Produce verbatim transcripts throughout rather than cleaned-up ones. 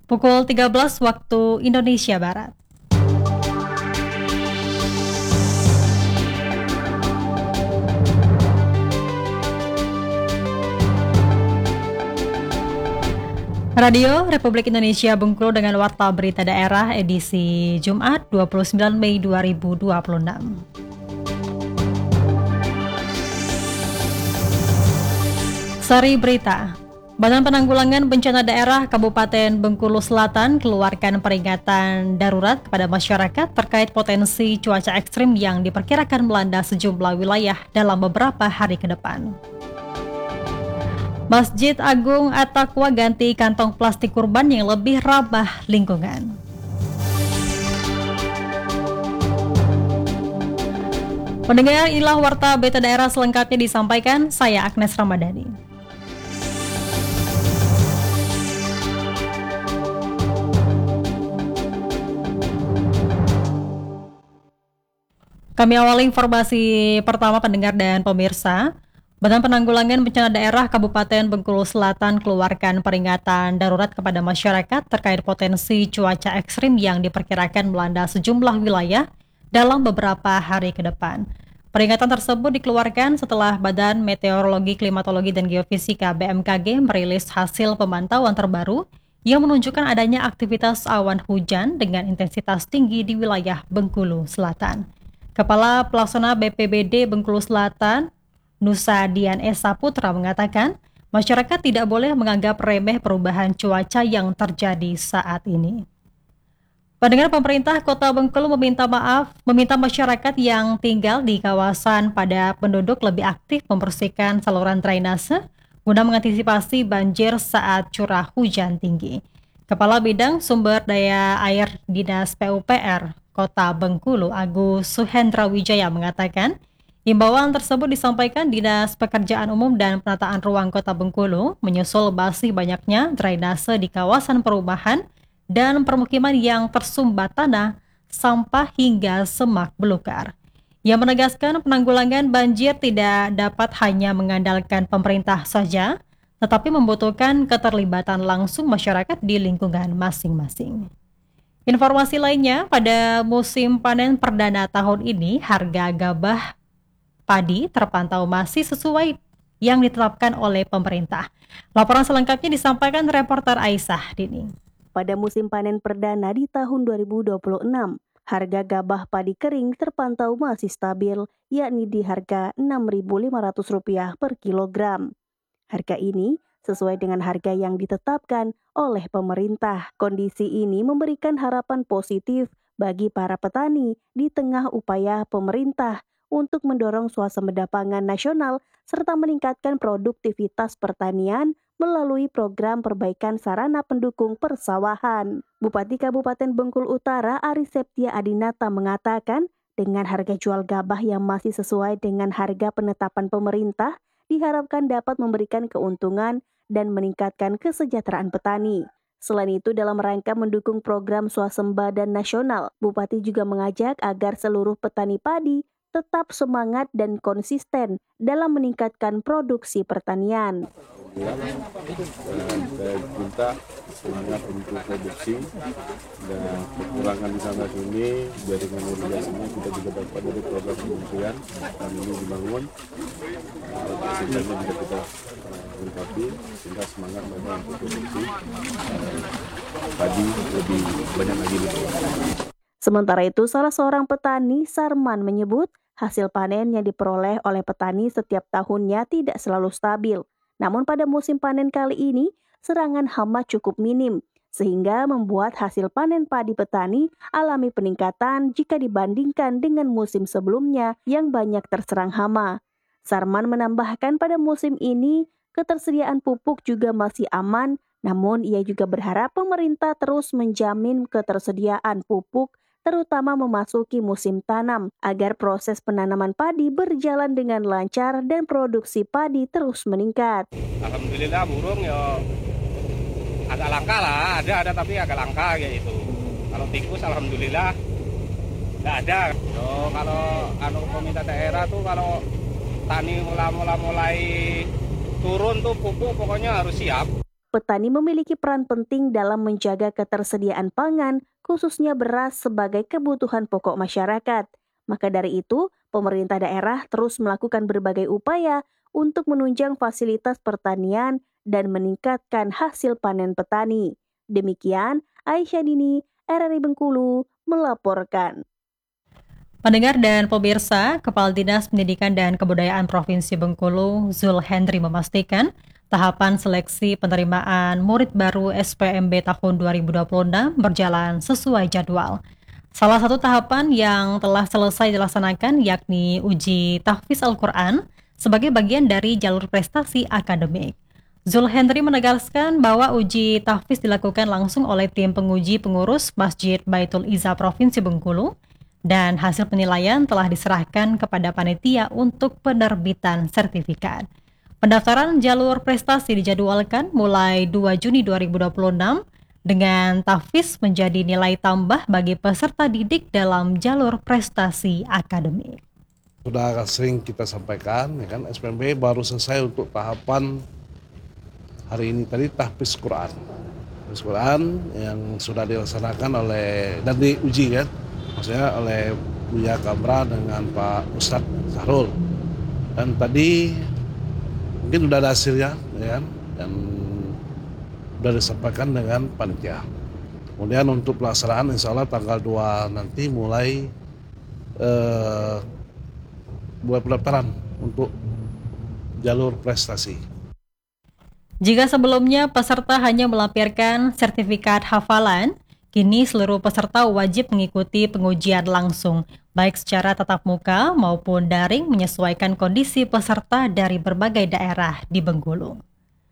Pukul tiga belas waktu Indonesia Barat. Radio Republik Indonesia Bengkulu dengan Warta Berita Daerah edisi Jumat dua puluh sembilan Mei dua ribu dua puluh enam. Sari berita. Badan Penanggulangan Bencana Daerah Kabupaten Bengkulu Selatan keluarkan peringatan darurat kepada masyarakat terkait potensi cuaca ekstrim yang diperkirakan melanda sejumlah wilayah dalam beberapa hari ke depan. Masjid Agung At-Taqwa ganti kantong plastik kurban yang lebih ramah lingkungan. Pendengar, inilah Warta Berita Daerah selengkapnya disampaikan saya Agnes Ramadhani. Kami awali informasi pertama pendengar dan pemirsa. Badan Penanggulangan Bencana Daerah Kabupaten Bengkulu Selatan keluarkan peringatan darurat kepada masyarakat terkait potensi cuaca ekstrim yang diperkirakan melanda sejumlah wilayah dalam beberapa hari ke depan. Peringatan tersebut dikeluarkan setelah Badan Meteorologi, Klimatologi, dan Geofisika B M K G merilis hasil pemantauan terbaru yang menunjukkan adanya aktivitas awan hujan dengan intensitas tinggi di wilayah Bengkulu Selatan. Kepala Pelaksana B P B D Bengkulu Selatan, Nusa Dian Esa Putra mengatakan, masyarakat tidak boleh menganggap remeh perubahan cuaca yang terjadi saat ini. Pendengar, pemerintah Kota Bengkulu meminta maaf, meminta masyarakat yang tinggal di kawasan padat penduduk lebih aktif membersihkan saluran drainase guna mengantisipasi banjir saat curah hujan tinggi. Kepala Bidang Sumber Daya Air Dinas P U P R Kota Bengkulu, Agus Suhendra Wijaya mengatakan, himbauan tersebut disampaikan Dinas Pekerjaan Umum dan Penataan Ruang Kota Bengkulu menyusul masih banyaknya drainase di kawasan perumahan dan permukiman yang tersumbat tanah, sampah hingga semak belukar. Ia menegaskan penanggulangan banjir tidak dapat hanya mengandalkan pemerintah saja, tetapi membutuhkan keterlibatan langsung masyarakat di lingkungan masing-masing. Informasi lainnya, pada musim panen perdana tahun ini, harga gabah padi terpantau masih sesuai yang ditetapkan oleh pemerintah. Laporan selengkapnya disampaikan reporter Aisyah Dini. Pada musim panen perdana di tahun dua ribu dua puluh enam, harga gabah padi kering terpantau masih stabil, yakni di harga enam ribu lima ratus rupiah per kilogram. Harga ini sesuai dengan harga yang ditetapkan oleh pemerintah. Kondisi ini memberikan harapan positif bagi para petani di tengah upaya pemerintah untuk mendorong swasembada pangan nasional serta meningkatkan produktivitas pertanian melalui program perbaikan sarana pendukung persawahan. Bupati Kabupaten Bengkulu Utara Ari Septia Adinata mengatakan, dengan harga jual gabah yang masih sesuai dengan harga penetapan pemerintah, diharapkan dapat memberikan keuntungan dan meningkatkan kesejahteraan petani. Selain itu, dalam rangka mendukung program swasembada nasional, Bupati juga mengajak agar seluruh petani padi tetap semangat dan konsisten dalam meningkatkan produksi pertanian. Saya minta semangat untuk produksi dan kekurangan di sana sini biar dengan irigasinya kita juga dapat dari program pengungsian yang ini dibangun sehingga bisa kita lengkapi sehingga semangat mereka untuk produksi padi lebih banyak lagi di bawah. Sementara itu, salah seorang petani, Sarman, menyebut hasil panen yang diperoleh oleh petani setiap tahunnya tidak selalu stabil. Namun pada musim panen kali ini, serangan hama cukup minim, sehingga membuat hasil panen padi petani alami peningkatan jika dibandingkan dengan musim sebelumnya yang banyak terserang hama. Sarman menambahkan pada musim ini, ketersediaan pupuk juga masih aman, namun ia juga berharap pemerintah terus menjamin ketersediaan pupuk terutama memasuki musim tanam, agar proses penanaman padi berjalan dengan lancar dan produksi padi terus meningkat. Alhamdulillah burung ya agak langka lah, ada ada tapi agak langka gitu. Kalau tikus alhamdulillah nggak ada. Yo, kalau anu pemerintah daerah tuh kalau tani mula-mula mulai turun tuh pupuk pokoknya harus siap. Petani memiliki peran penting dalam menjaga ketersediaan pangan, khususnya beras sebagai kebutuhan pokok masyarakat. Maka dari itu, pemerintah daerah terus melakukan berbagai upaya untuk menunjang fasilitas pertanian dan meningkatkan hasil panen petani. Demikian, Aisyah Dini, R R I Bengkulu, melaporkan. Pendengar dan pemirsa, Kepala Dinas Pendidikan dan Kebudayaan Provinsi Bengkulu, Zul Hendri memastikan tahapan seleksi penerimaan murid baru S P M B tahun dua ribu dua puluh enam berjalan sesuai jadwal. Salah satu tahapan yang telah selesai dilaksanakan yakni uji tahfiz Al-Quran sebagai bagian dari jalur prestasi akademik. Zul Hendri menegaskan bahwa uji tahfiz dilakukan langsung oleh tim penguji pengurus Masjid Baitul Izzah Provinsi Bengkulu dan hasil penilaian telah diserahkan kepada panitia untuk penerbitan sertifikat. Pendaftaran jalur prestasi dijadwalkan mulai dua Juni dua ribu dua puluh enam dengan tahfiz menjadi nilai tambah bagi peserta didik dalam jalur prestasi akademik. Sudah sering kita sampaikan, ya kan, S P M B baru selesai untuk tahapan hari ini tadi tahfiz Quran. Tahfiz Quran yang sudah dilaksanakan oleh dan diuji kan, maksudnya oleh Buya Kamra dengan Pak Ustadz Sahrul. Dan tadi mungkin sudah ada hasilnya, ya kan, dan sudah disampaikan dengan panitia. Kemudian untuk pelaksanaan insya Allah tanggal dua nanti mulai eh, buat pendaftaran untuk jalur prestasi. Jika sebelumnya peserta hanya melampirkan sertifikat hafalan, kini seluruh peserta wajib mengikuti pengujian langsung, baik secara tatap muka maupun daring menyesuaikan kondisi peserta dari berbagai daerah di Bengkulu.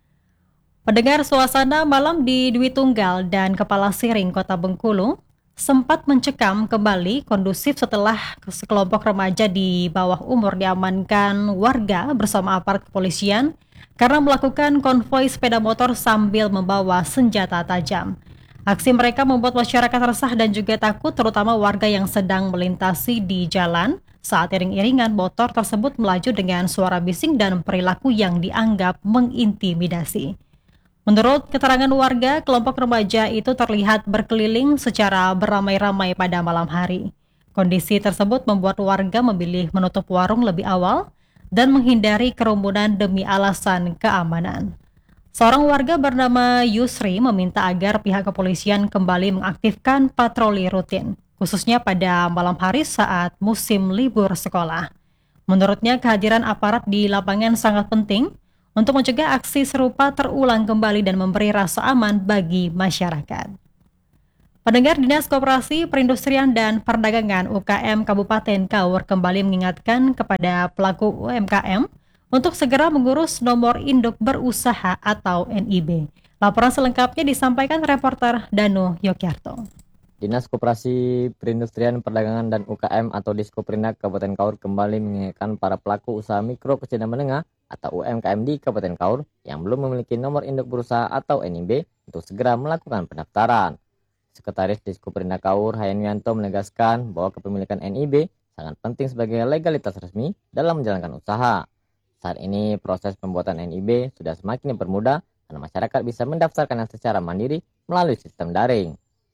Pendengar, suasana malam di Dwi Tunggal dan Kepala Siring Kota Bengkulu sempat mencekam kembali kondusif setelah sekelompok remaja di bawah umur diamankan warga bersama aparat kepolisian karena melakukan konvoi sepeda motor sambil membawa senjata tajam. Aksi mereka membuat masyarakat resah dan juga takut, terutama warga yang sedang melintasi di jalan saat iring-iringan motor tersebut melaju dengan suara bising dan perilaku yang dianggap mengintimidasi. Menurut keterangan warga, kelompok remaja itu terlihat berkeliling secara beramai-ramai pada malam hari. Kondisi tersebut membuat warga memilih menutup warung lebih awal dan menghindari kerumunan demi alasan keamanan. Seorang warga bernama Yusri meminta agar pihak kepolisian kembali mengaktifkan patroli rutin, khususnya pada malam hari saat musim libur sekolah. Menurutnya, kehadiran aparat di lapangan sangat penting untuk mencegah aksi serupa terulang kembali dan memberi rasa aman bagi masyarakat. Pendengar, Dinas Koperasi, Perindustrian dan Perdagangan U K M Kabupaten Kaur kembali mengingatkan kepada pelaku U M K M untuk segera mengurus nomor induk berusaha atau N I B. Laporan selengkapnya disampaikan reporter Danu Yogyarto. Dinas Koperasi, Perindustrian, Perdagangan dan U K M atau Diskoperindak Kabupaten Kaur kembali mengingatkan para pelaku usaha mikro, kecil dan menengah atau U M K M di Kabupaten Kaur yang belum memiliki nomor induk berusaha atau N I B untuk segera melakukan pendaftaran. Sekretaris Diskoperindak Kaur, Hayan Wianto, menegaskan bahwa kepemilikan N I B sangat penting sebagai legalitas resmi dalam menjalankan usaha. Saat ini proses pembuatan N I B sudah semakin dipermudah karena masyarakat bisa mendaftarkannya secara mandiri melalui sistem daring.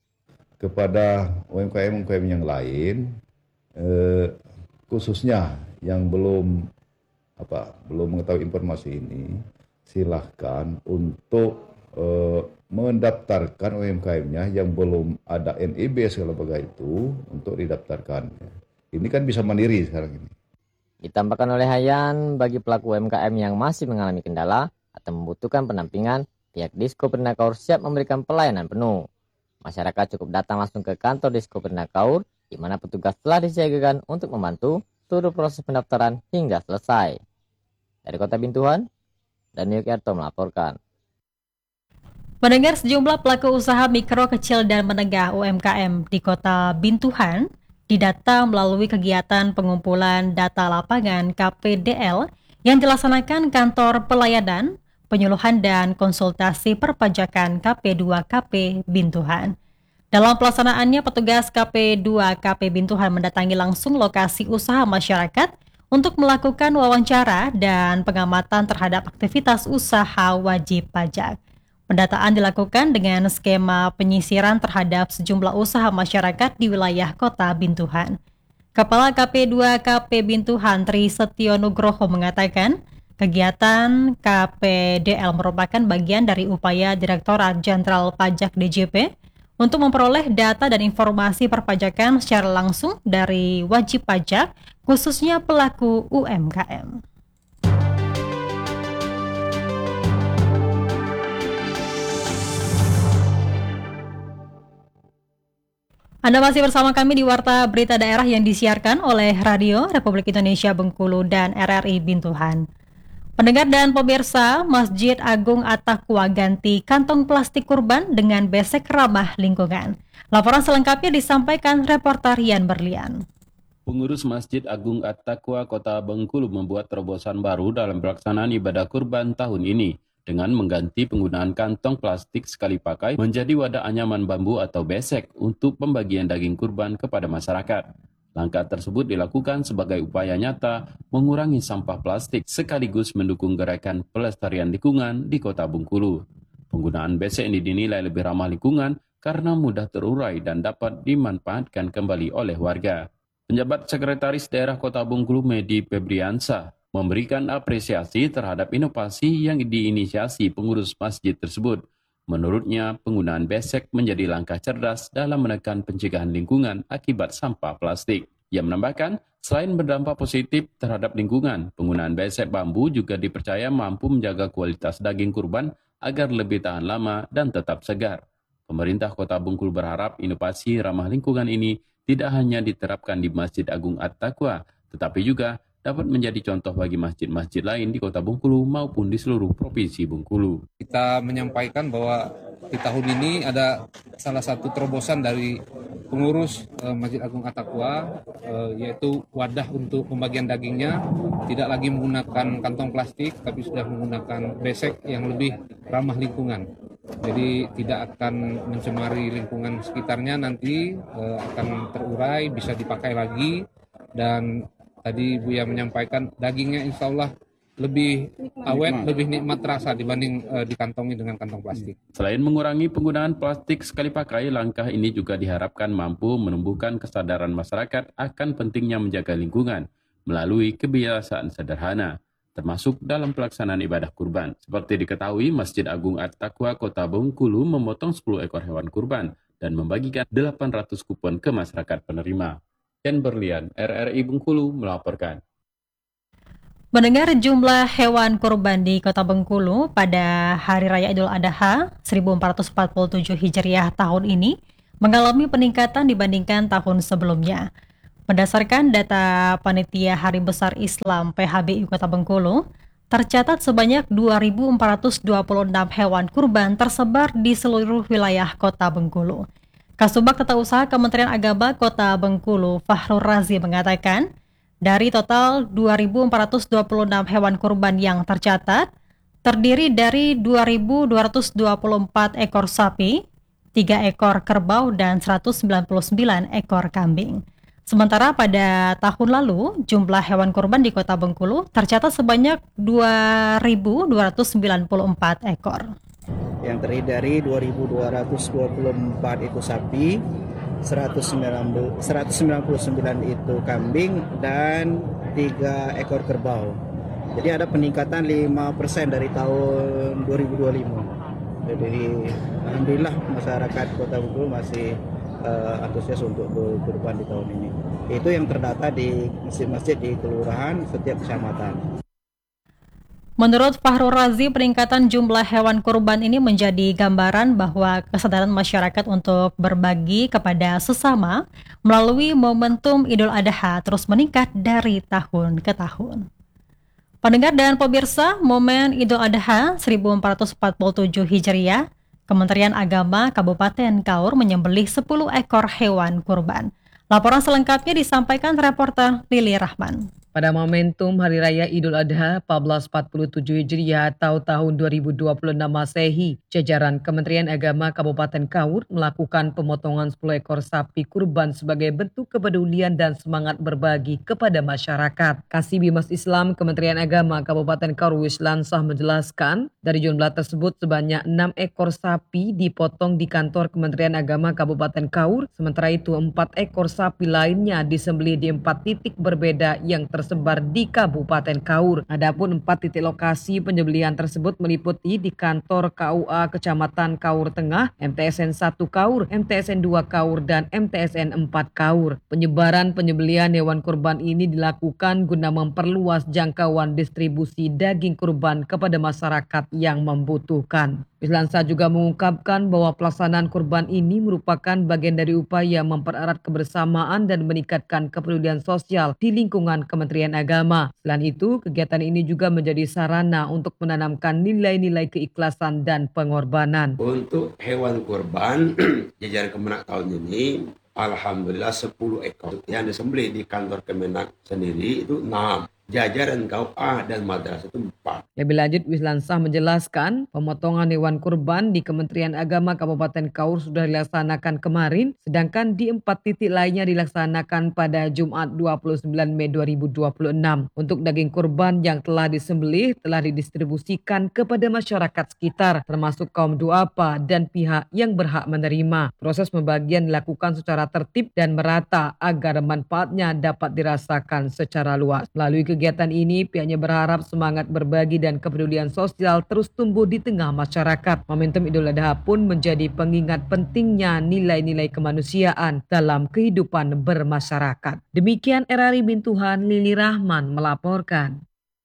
Kepada U M K M U M K M yang lain, eh, khususnya yang belum apa belum mengetahui informasi ini, silahkan untuk eh, mendaftarkan U M K M-nya yang belum ada N I B segala bagai itu untuk didaftarkan. Ini kan bisa mandiri sekarang ini. Ditambahkan oleh Hayan, bagi pelaku U M K M yang masih mengalami kendala atau membutuhkan pendampingan, pihak Diskoperindak Kaur siap memberikan pelayanan penuh. Masyarakat cukup datang langsung ke kantor Diskoperindak Kaur, di mana petugas telah disiagakan untuk membantu seluruh proses pendaftaran hingga selesai. Dari Kota Bintuhan, Danu Yogyarto melaporkan. Mendengar, sejumlah pelaku usaha mikro, kecil dan menengah U M K M di Kota Bintuhan didata melalui kegiatan pengumpulan data lapangan K P D L yang dilaksanakan Kantor Pelayanan, Penyuluhan dan Konsultasi Perpajakan K P dua K P Bintuhan. Dalam pelaksanaannya, petugas K P dua K P Bintuhan mendatangi langsung lokasi usaha masyarakat untuk melakukan wawancara dan pengamatan terhadap aktivitas usaha wajib pajak. Pendataan dilakukan dengan skema penyisiran terhadap sejumlah usaha masyarakat di wilayah Kota Bintuhan. Kepala K P dua K P Bintuhan Tri Setyo Nugroho mengatakan, kegiatan K P D L merupakan bagian dari upaya Direktorat Jenderal Pajak D J P untuk memperoleh data dan informasi perpajakan secara langsung dari wajib pajak, khususnya pelaku U M K M. Anda masih bersama kami di Warta Berita Daerah yang disiarkan oleh Radio Republik Indonesia Bengkulu dan R R I Bintuhan. Pendengar dan pemirsa, Masjid Agung At-Taqwa ganti kantong plastik kurban dengan besek ramah lingkungan. Laporan selengkapnya disampaikan reporter Yan Berlian. Pengurus Masjid Agung At-Taqwa Kota Bengkulu membuat terobosan baru dalam pelaksanaan ibadah kurban tahun ini dengan mengganti penggunaan kantong plastik sekali pakai menjadi wadah anyaman bambu atau besek untuk pembagian daging kurban kepada masyarakat. Langkah tersebut dilakukan sebagai upaya nyata mengurangi sampah plastik sekaligus mendukung gerakan pelestarian lingkungan di Kota Bengkulu. Penggunaan besek ini dinilai lebih ramah lingkungan karena mudah terurai dan dapat dimanfaatkan kembali oleh warga. Penjabat Sekretaris Daerah Kota Bengkulu Medi Febriansah memberikan apresiasi terhadap inovasi yang diinisiasi pengurus masjid tersebut. Menurutnya, penggunaan besek menjadi langkah cerdas dalam menekan pencegahan lingkungan akibat sampah plastik. Ia menambahkan, selain berdampak positif terhadap lingkungan, penggunaan besek bambu juga dipercaya mampu menjaga kualitas daging kurban agar lebih tahan lama dan tetap segar. Pemerintah Kota Bengkulu berharap inovasi ramah lingkungan ini tidak hanya diterapkan di Masjid Agung At-Taqwa, tetapi juga dapat menjadi contoh bagi masjid-masjid lain di Kota Bengkulu maupun di seluruh Provinsi Bengkulu. Kita menyampaikan bahwa di tahun ini ada salah satu terobosan dari pengurus eh, Masjid Agung At-Taqwa, eh, yaitu wadah untuk pembagian dagingnya tidak lagi menggunakan kantong plastik, tapi sudah menggunakan besek yang lebih ramah lingkungan. Jadi tidak akan mencemari lingkungan sekitarnya, nanti eh, akan terurai, bisa dipakai lagi, dan tadi Buya menyampaikan dagingnya insya Allah lebih awet, lebih nikmat rasa dibanding uh, dikantongi dengan kantong plastik. Selain mengurangi penggunaan plastik sekali pakai, langkah ini juga diharapkan mampu menumbuhkan kesadaran masyarakat akan pentingnya menjaga lingkungan melalui kebiasaan sederhana, termasuk dalam pelaksanaan ibadah kurban. Seperti diketahui, Masjid Agung At-Taqwa Kota Bengkulu memotong sepuluh ekor hewan kurban dan membagikan delapan ratus kupon ke masyarakat penerima. Yan Berlian, R R I Bengkulu melaporkan. Mendengar jumlah hewan kurban di Kota Bengkulu pada Hari Raya Idul Adha seribu empat ratus empat puluh tujuh Hijriah tahun ini mengalami peningkatan dibandingkan tahun sebelumnya. Berdasarkan data Panitia Hari Besar Islam P H B I Kota Bengkulu, tercatat sebanyak dua ribu empat ratus dua puluh enam hewan kurban tersebar di seluruh wilayah Kota Bengkulu. Kasubag Tata Usaha Kementerian Agama Kota Bengkulu, Fahrul Razi mengatakan, dari total dua ribu empat ratus dua puluh enam hewan kurban yang tercatat, terdiri dari dua ribu dua ratus dua puluh empat ekor sapi, tiga ekor kerbau, dan seratus sembilan puluh sembilan ekor kambing. Sementara pada tahun lalu, jumlah hewan kurban di Kota Bengkulu tercatat sebanyak dua ribu dua ratus sembilan puluh empat ekor. Yang terdiri dari dua ribu dua ratus dua puluh empat ekor sapi, seratus sembilan puluh sembilan itu kambing, dan tiga ekor kerbau. Jadi ada peningkatan lima persen dari tahun dua ribu dua puluh lima. Jadi alhamdulillah masyarakat Kota Bengkulu masih uh, antusias untuk berkurban di tahun ini. Itu yang terdata di masjid-masjid di kelurahan setiap kecamatan. Menurut Fahrul Razi, peningkatan jumlah hewan kurban ini menjadi gambaran bahwa kesadaran masyarakat untuk berbagi kepada sesama melalui momentum Idul Adha terus meningkat dari tahun ke tahun. Pendengar dan pemirsa, momen Idul Adha seribu empat ratus empat puluh tujuh Hijriah, Kementerian Agama Kabupaten Kaur menyembelih sepuluh ekor hewan kurban. Laporan selengkapnya disampaikan reporter Lili Rahman. Pada momentum Hari Raya Idul Adha seribu empat ratus empat puluh tujuh Hijriah atau tahun dua ribu dua puluh enam Masehi, jajaran Kementerian Agama Kabupaten Kaur melakukan pemotongan sepuluh ekor sapi kurban sebagai bentuk kepedulian dan semangat berbagi kepada masyarakat. Kasih Bimas Islam Kementerian Agama Kabupaten Kaur Wislansah menjelaskan, dari jumlah tersebut sebanyak enam ekor sapi dipotong di kantor Kementerian Agama Kabupaten Kaur, sementara itu empat ekor sapi lainnya disembelih di empat titik berbeda yang ter tersebar di Kabupaten Kaur. Adapun empat titik lokasi penyembelihan tersebut meliputi di kantor K U A Kecamatan Kaur Tengah, M T S N satu Kaur, M T S N dua Kaur, dan M T S N empat Kaur. Penyebaran penyembelihan hewan kurban ini dilakukan guna memperluas jangkauan distribusi daging kurban kepada masyarakat yang membutuhkan. Wislansah juga mengungkapkan bahwa pelaksanaan kurban ini merupakan bagian dari upaya mempererat kebersamaan dan meningkatkan kepedulian sosial di lingkungan Kementerian Agama. Selain itu, kegiatan ini juga menjadi sarana untuk menanamkan nilai-nilai keikhlasan dan pengorbanan. Untuk hewan kurban, jajaran Kemenak tahun ini, alhamdulillah sepuluh ekor. Yang disembelih di kantor Kemenak sendiri itu enam. Jajaran K U A dan madrasah itu empat. Lebih lanjut, Wislansah menjelaskan pemotongan hewan kurban di Kementerian Agama Kabupaten Kaur sudah dilaksanakan kemarin, sedangkan di empat titik lainnya dilaksanakan pada Jumat dua puluh sembilan Mei dua ribu dua puluh enam. Untuk daging kurban yang telah disembelih telah didistribusikan kepada masyarakat sekitar, termasuk kaum duafa dan pihak yang berhak menerima. Proses pembagian dilakukan secara tertib dan merata agar manfaatnya dapat dirasakan secara luas. Melalui kegiatan ini, pihaknya berharap semangat berbagi dan kepedulian sosial terus tumbuh di tengah masyarakat. Momentum Idul Adha pun menjadi pengingat pentingnya nilai-nilai kemanusiaan dalam kehidupan bermasyarakat. Demikian R R I Bintuhan, Lili Rahman melaporkan.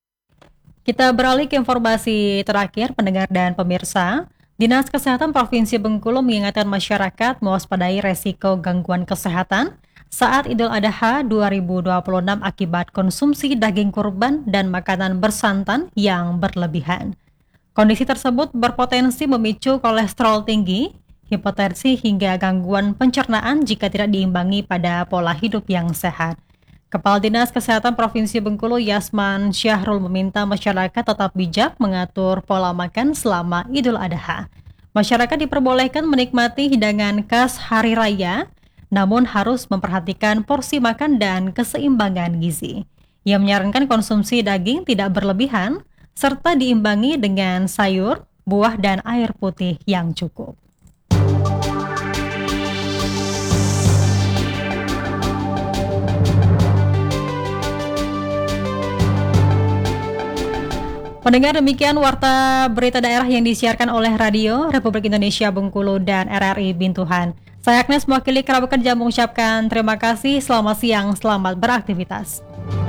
Kita beralih ke informasi terakhir, pendengar dan pemirsa. Dinas Kesehatan Provinsi Bengkulu mengingatkan masyarakat mewaspadai resiko gangguan kesehatan saat Idul Adha dua ribu dua puluh enam akibat konsumsi daging kurban dan makanan bersantan yang berlebihan. Kondisi tersebut berpotensi memicu kolesterol tinggi, hipertensi hingga gangguan pencernaan jika tidak diimbangi pada pola hidup yang sehat. Kepala Dinas Kesehatan Provinsi Bengkulu Yasman Syahrul meminta masyarakat tetap bijak mengatur pola makan selama Idul Adha. Masyarakat diperbolehkan menikmati hidangan khas hari raya, namun harus memperhatikan porsi makan dan keseimbangan gizi. Ia menyarankan konsumsi daging tidak berlebihan, serta diimbangi dengan sayur, buah, dan air putih yang cukup. Pendengar, demikian warta berita daerah yang disiarkan oleh Radio Republik Indonesia Bengkulu dan R R I Bintuhan. Saya Agnes mewakili kerabat kerja mengucapkan terima kasih, selamat siang, selamat beraktivitas.